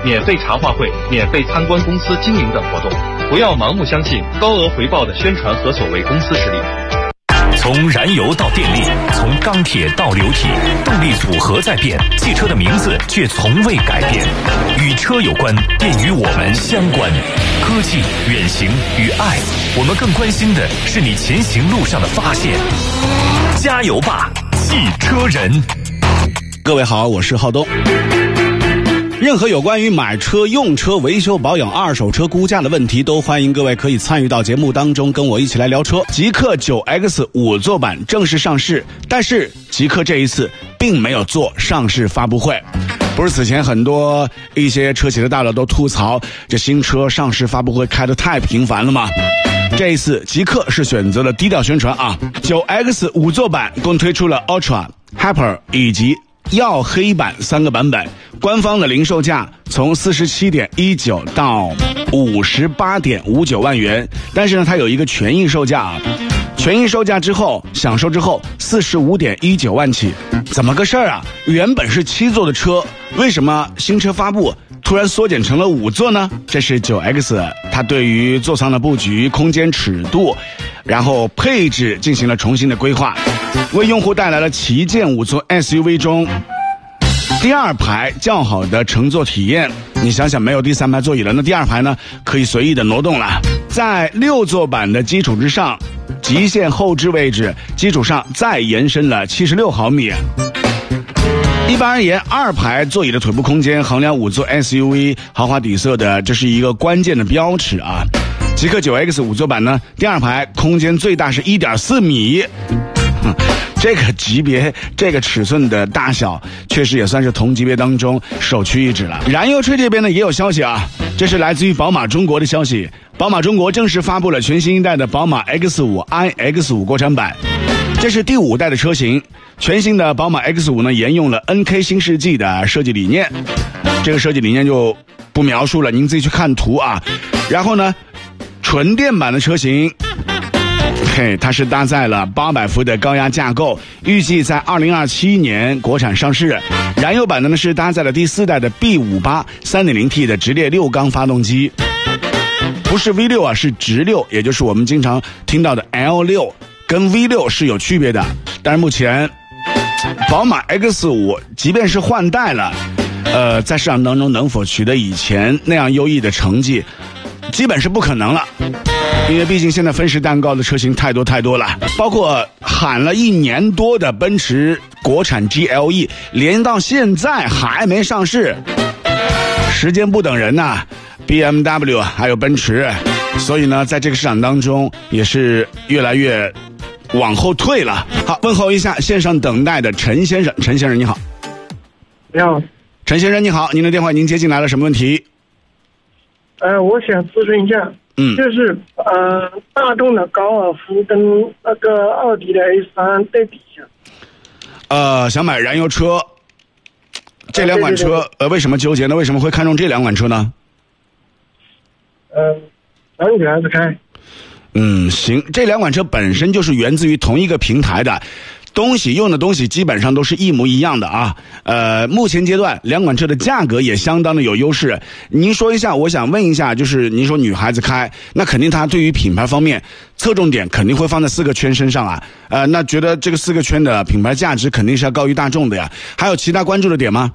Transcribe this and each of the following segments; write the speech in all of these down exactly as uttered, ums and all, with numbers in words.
免费茶话会、免费参观公司经营等活动。不要盲目相信高额回报的宣传和所谓公司实力。 从燃油到电力，从钢铁到流体，动力组合在变，汽车的名字却从未改变。与车有关，便与我们相关。科技、远行与爱，我们更关心的是你前行路上的发现。加油吧，汽车人！ 各位好，我是浩东。任何有关于买车、用车、维修保养、二手车估价的问题，都欢迎各位可以参与到节目当中，跟我一起来聊车。极氪 九 X 五 座版正式上市，但是极氪这一次并没有做上市发布会。不是此前很多一些车企的大佬都吐槽这新车上市发布会开得太频繁了吗？这一次极氪是选择了低调宣传啊。九 X 五 座版共推出了 Ultra、Hyper 以及耀黑版三个版本，官方的零售价从 四十七点一九 到 五十八点五九万元，但是呢它有一个权益售价啊，权益售价之后享受之后 四十五点一九万起。怎么个事儿啊？原本是七座的车，为什么新车发布突然缩减成了五座呢？这是 九 X 它对于座舱的布局、空间尺度然后配置进行了重新的规划，为用户带来了旗舰五座 S U V 中第二排较好的乘坐体验。你想想，没有第三排座椅了，那第二排呢可以随意的挪动了。在六座版的基础之上，极限后置位置基础上再延伸了七十六毫米。一般而言，二排座椅的腿部空间衡量五座 S U V 豪华底色的，这是一个关键的标尺啊。极氪 九 X 五 座版呢，第二排空间最大是 一点四米。这个级别这个尺寸的大小确实也算是同级别当中首屈一指了。燃油车这边呢也有消息啊，这是来自于宝马中国的消息。宝马中国正式发布了全新一代的宝马 X 五 i X 五 国产版，这是第五代的车型。全新的宝马 X 五 呢沿用了 N K 新世纪的设计理念，这个设计理念就不描述了，您自己去看图啊。然后呢纯电版的车型嘿，它是搭载了八百伏的高压架构，预计在二零二七年国产上市。燃油版的呢是搭载了第四代的 B 五十八 三点零 T 的直列六缸发动机，不是 V 六 啊，是直六，也就是我们经常听到的 L 六， 跟 V 六 是有区别的。但是目前宝马 X 五 即便是换代了，呃，在市场当中能否取得以前那样优异的成绩，基本是不可能了。因为毕竟现在分食蛋糕的车型太多太多了，包括喊了一年多的奔驰国产 G L E， 连到现在还没上市。时间不等人呐、啊、B M W 还有奔驰，所以呢在这个市场当中也是越来越往后退了。好，问候一下线上等待的陈先生。陈先生你好。 你好。 陈先生你好，您的电话已经接进来了，什么问题？ 呃，我想咨询一下， 嗯， 就是呃，大众的高尔夫跟那个奥迪的 A 三对比一下。 呃，想买燃油车，这两款车，呃，对对对呃，为什么纠结呢？为什么会看中这两款车呢？ 呃，让女孩子开。 嗯，行，这两款车本身就是源自于同一个平台的。东西用的东西基本上都是一模一样的啊，呃，目前阶段两款车的价格也相当的有优势。您说一下，我想问一下，就是您说女孩子开，那肯定她对于品牌方面侧重点肯定会放在四个圈身上啊，呃，那觉得这个四个圈的品牌价值肯定是要高于大众的呀。还有其他关注的点吗？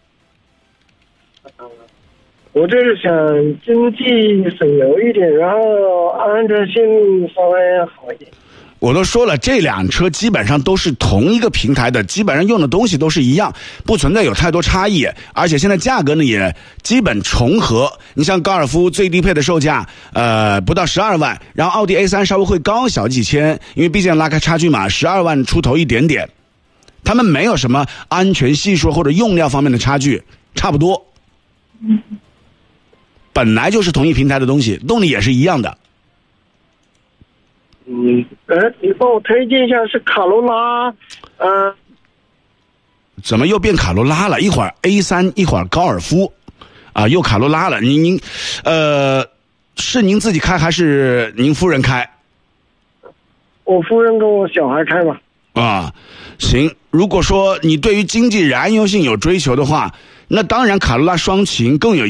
我就是想经济省油一点，然后安全性稍微好一点。 我都说了，这辆车基本上都是同一个平台的，基本上用的东西都是一样，不存在有太多差异，而且现在价格呢也基本重合。你像高尔夫最低配的售价呃不到十二万，然后奥迪 A 三 稍微会高小几千，因为毕竟拉开差距嘛，十二万出头一点点，他们没有什么安全系数或者用料方面的差距，差不多，本来就是同一平台的东西，动力也是一样的。 嗯，呃，你帮我推荐一下是卡罗拉，呃， 怎么又变卡罗拉了？一会儿 A 三，一会儿高尔夫，啊，又卡罗拉了。您您，呃，是您自己开还是您夫人开？ 我夫人跟我小孩开吧。 啊，行。如果说你对于经济燃油性有追求的话，那当然卡罗拉双擎更有